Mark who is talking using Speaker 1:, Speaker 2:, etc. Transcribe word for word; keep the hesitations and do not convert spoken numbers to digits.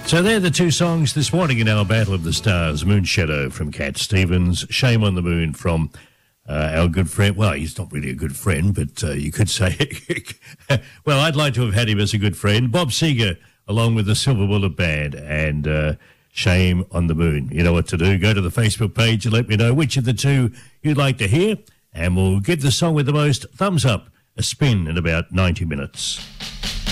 Speaker 1: So they're the two songs this morning in our Battle of the Stars. Moonshadow from Cat Stevens, Shame on the Moon from uh, our good friend. Well, he's not really a good friend, but uh, you could say, well, I'd like to have had him as a good friend. Bob Seger, along with the Silver Bullet Band, and uh, Shame on the Moon. You know what to do. Go to the Facebook page and let me know which of the two you'd like to hear, and we'll give the song with the most thumbs up a spin in about ninety minutes.